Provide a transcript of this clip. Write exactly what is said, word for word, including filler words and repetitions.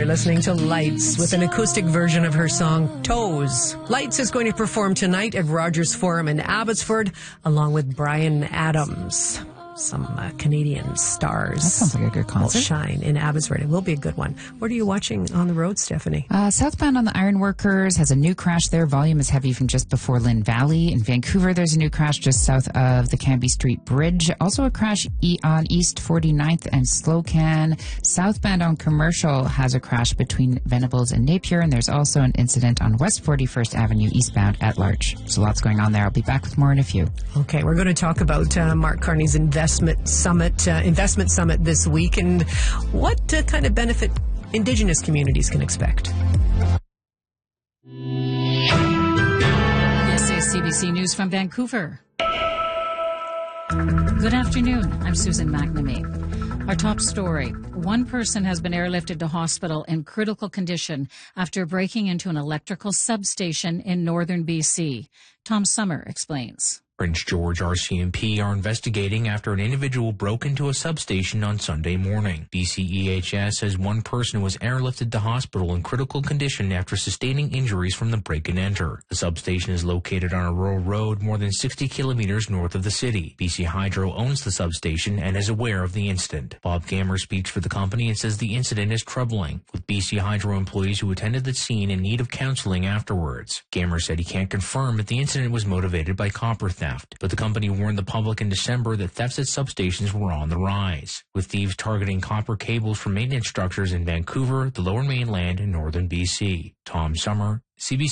You're listening to Lights with an acoustic version of her song, Toes. Lights is going to perform tonight at Rogers Forum in Abbotsford, along with Bryan Adams. Some uh, Canadian stars. That sounds like a good concert. Will shine in Abbotsford. It will be a good one. What are you watching on the road, Stephanie? Uh, southbound on the Ironworkers has a new crash there. Volume is heavy from just before Lynn Valley. In Vancouver, there's a new crash just south of the Cambie Street Bridge. Also a crash e- on East forty-ninth and Slocan. Southbound on Commercial has a crash between Venables and Napier. And there's also an incident on West forty-first Avenue eastbound at Larch. So lots going on there. I'll be back with more in a few. Okay, we're going to talk about uh, Mark Carney's investment summit, uh, investment summit this week, and what uh, kind of benefit Indigenous communities can expect. This is C B C News from Vancouver. Good afternoon. I'm Susan McNamee. Our top story. One person has been airlifted to hospital in critical condition after breaking into an electrical substation in northern B C. Tom Summer explains. Prince George R C M P are investigating after an individual broke into a substation on Sunday morning. B C E H S says one person was airlifted to hospital in critical condition after sustaining injuries from the break and enter. The substation is located on a rural road more than sixty kilometers north of the city. B C Hydro owns the substation and is aware of the incident. Bob Gammer speaks for the company and says the incident is troubling, with B C Hydro employees who attended the scene in need of counseling afterwards. Gammer said he can't confirm if the incident was motivated by copper theft. Theft, but the company warned the public in December that thefts at substations were on the rise, with thieves targeting copper cables from maintenance structures in Vancouver, the Lower Mainland, and northern B C. Tom Summer, C B C